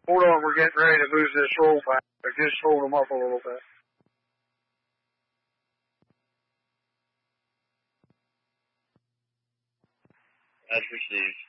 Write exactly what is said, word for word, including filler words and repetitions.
Hold on, we're getting ready to lose this roll back. I just hold them up a little bit. As received.